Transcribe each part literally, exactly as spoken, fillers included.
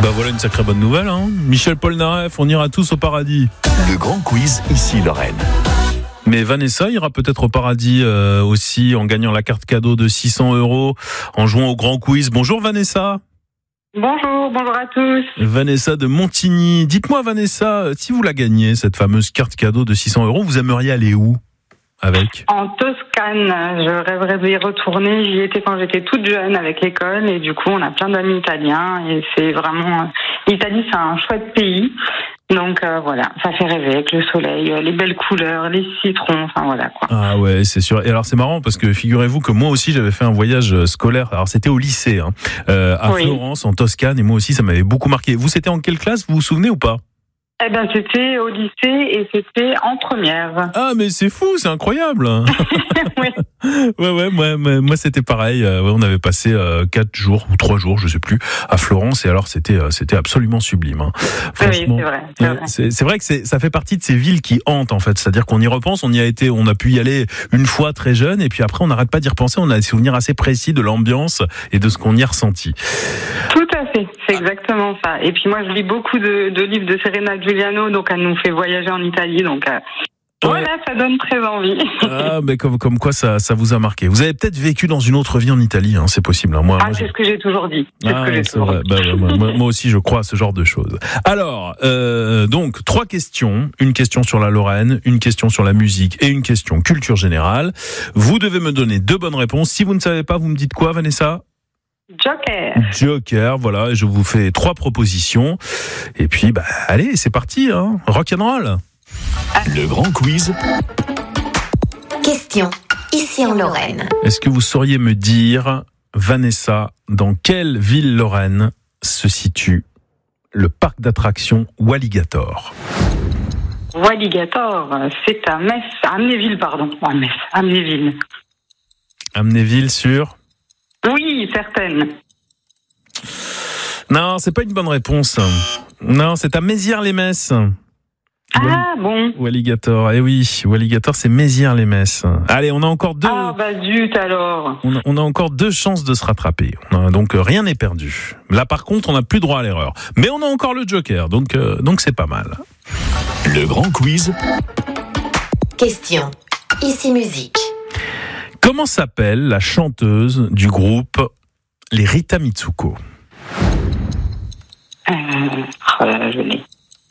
Bah voilà une sacrée bonne nouvelle, hein. Michel Polnareff, on ira tous au paradis. Le grand quiz, ici Lorraine. Mais Vanessa ira peut-être au paradis euh, aussi en gagnant la carte cadeau de six cents euros en jouant au grand quiz. Bonjour Vanessa. Bonjour, bonjour à tous. Vanessa de Montigny. Dites-moi Vanessa, si vous la gagnez, cette fameuse carte cadeau de six cents euros, vous aimeriez aller où avec ? En Toscane, je rêverais d'y retourner. J'y étais quand j'étais toute jeune avec l'école et du coup on a plein d'amis italiens et c'est vraiment... L'Italie c'est un chouette pays. Donc euh, voilà, ça fait rêver avec le soleil, les belles couleurs, les citrons, enfin voilà quoi. Ah ouais, c'est sûr. Et alors c'est marrant parce que figurez-vous que moi aussi j'avais fait un voyage scolaire. Alors c'était au lycée, hein, euh, à oui. Florence, en Toscane, et moi aussi ça m'avait beaucoup marqué. Vous c'était en quelle classe, vous vous souvenez ou pas ? Eh ben c'était au lycée et c'était en première. Ah mais c'est fou, c'est incroyable. Oui. Ouais ouais, moi, moi c'était pareil. Ouais, on avait passé euh, quatre jours ou trois jours, je sais plus, à Florence et alors c'était euh, c'était absolument sublime. Hein. Franchement, oui, c'est vrai. C'est, euh, vrai. C'est, c'est vrai que c'est, ça fait partie de ces villes qui hantent en fait. C'est-à-dire qu'on y repense, on y a été, on a pu y aller une fois très jeune et puis après on n'arrête pas d'y repenser. On a des souvenirs assez précis de l'ambiance et de ce qu'on y a ressenti. Tout à fait, c'est exactement ça. Et puis moi je lis beaucoup de, de livres de Serena Giuliano, donc elle nous fait voyager en Italie, donc euh, ouais. Voilà, ça donne très envie. Ah, mais comme, comme quoi ça, ça vous a marqué. Vous avez peut-être vécu dans une autre vie en Italie, hein, c'est possible. Hein. Moi, ah, moi, c'est j'ai... ce que j'ai toujours dit. C'est ah, ce que j'ai c'est toujours vrai. dit. Bah, ouais, moi, moi aussi, je crois à ce genre de choses. Alors, euh, donc, trois questions. Une question sur la Lorraine, une question sur la musique et une question culture générale. Vous devez me donner deux bonnes réponses. Si vous ne savez pas, vous me dites quoi, Vanessa ? Joker. Joker, voilà, et je vous fais trois propositions. Et puis, bah, allez, c'est parti, hein, rock'n'roll. Le grand quiz. Question, ici en Lorraine. Est-ce que vous sauriez me dire, Vanessa, dans quelle ville lorraine se situe le parc d'attractions Walligator ? Walligator, c'est à Metz, à Amnéville, pardon. À Metz, Amnéville. Amnéville sur ? Oui, certaine. Non, c'est pas une bonne réponse. Non, c'est à Mézières-les-Messes. Ah bon. Walligator, eh oui, Walligator, c'est Mézières-les-Messes. Allez, on a encore deux. Ah bah zut alors. On a, on a encore deux chances de se rattraper. On a, donc euh, rien n'est perdu. Là, par contre, on n'a plus droit à l'erreur. Mais on a encore le Joker, donc euh, donc c'est pas mal. Le grand quiz. Question, ici musique. Comment s'appelle la chanteuse du groupe les Rita Mitsuko ? Euh, oh là là, je l'ai.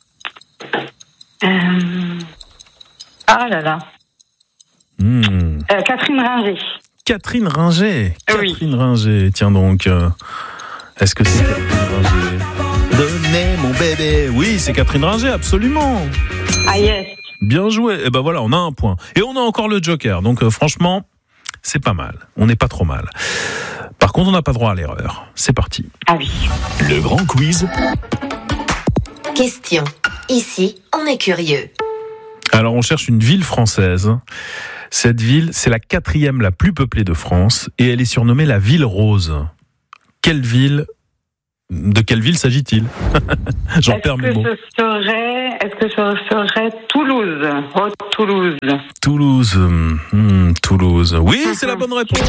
Euh, ah là là. Mmh. Euh, Catherine Ringer. Catherine Ringer. Oui. Catherine Ringer, tiens donc. Euh, est-ce que c'est Catherine Ringer ? Donnez mon bébé. Oui, c'est Catherine Ringer, absolument. Ah yes. Bien joué. Et ben voilà, on a un point. Et on a encore le Joker. Donc euh, franchement, c'est pas mal. On n'est pas trop mal. Par contre, on n'a pas droit à l'erreur. C'est parti. Ah oui. Le grand quiz. Question. Ici, on est curieux. Alors, on cherche une ville française. Cette ville, c'est la quatrième la plus peuplée de France et elle est surnommée la ville rose. Quelle ville ? De quelle ville s'agit-il ? J'en est-ce perds mes mots. Que ce serait, est-ce que ce serait Toulouse ? Oh, Toulouse. Toulouse. Mmh, Toulouse. Oui, c'est la bonne réponse.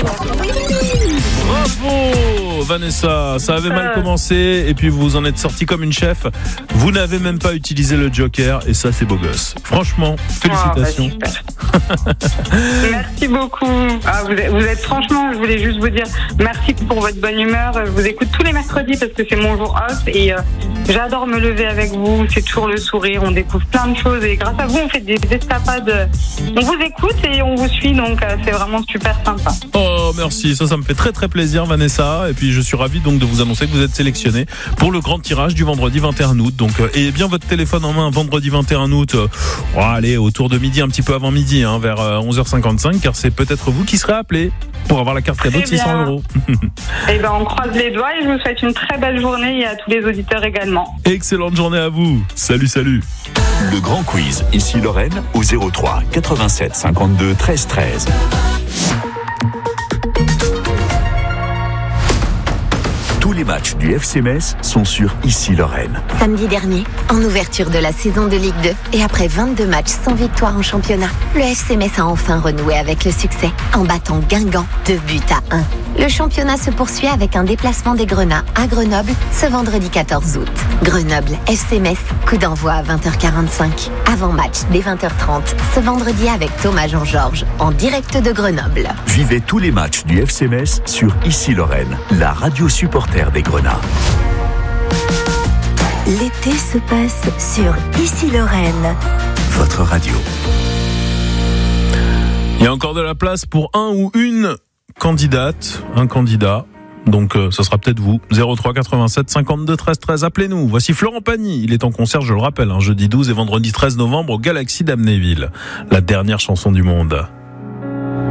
Bravo, Vanessa. Ça avait mal commencé et puis vous en êtes sorti comme une chef. Vous n'avez même pas utilisé le Joker et ça, c'est beau gosse. Franchement, félicitations. Ah, bah, merci beaucoup. Ah, vous, êtes, vous êtes franchement, je voulais juste vous dire merci pour votre bonne humeur. Je vous écoute tous les mercredis parce que c'est mon jour off et euh, j'adore me lever avec vous. C'est toujours le sourire. On découvre plein de choses et grâce à vous, on fait des escapades. On vous écoute et on vous suit, donc euh, c'est vraiment super sympa. Oh, merci. Ça, ça me fait très très plaisir, Vanessa. Et puis je suis ravi donc de vous annoncer que vous êtes sélectionné pour le grand tirage du vendredi vingt et un août. Donc, euh, ayez bien votre téléphone en main vendredi vingt et un août. Euh, oh, allez, autour de midi, un petit peu avant midi, hein, vers euh, onze heures cinquante-cinq, car c'est peut-être vous qui serez appelé pour avoir la carte cadeau de six cents euros. Eh ben, on croise les doigts et je vous souhaite une très belle journée et à tous les auditeurs également. Excellente journée à vous. Salut, salut. Le grand quiz, ici Lorraine, au zéro trois quatre-vingt-sept cinquante-deux treize treize. Tous les les matchs du F C Metz sont sur Ici Lorraine. Samedi dernier, en ouverture de la saison de Ligue deux, et après vingt-deux matchs sans victoire en championnat, le F C Metz a enfin renoué avec le succès en battant Guingamp deux buts à un. Le championnat se poursuit avec un déplacement des Grenats à Grenoble ce vendredi quatorze août. Grenoble F C Metz, coup d'envoi à vingt heures quarante-cinq. Avant-match dès vingt heures trente ce vendredi avec Thomas Jean-Georges en direct de Grenoble. Vivez tous les matchs du F C Metz sur Ici Lorraine, la radio supporter des Grenats. L'été se passe sur Ici Lorraine, votre radio. Il y a encore de la place pour un ou une candidate, un candidat. Donc euh, ce sera peut-être vous. zéro trois quatre-vingt-sept cinquante-deux treize treize. Appelez-nous. Voici Florent Pagny. Il est en concert, je le rappelle, hein, jeudi douze et vendredi treize novembre au Galaxy d'Amnéville. La dernière chanson du monde.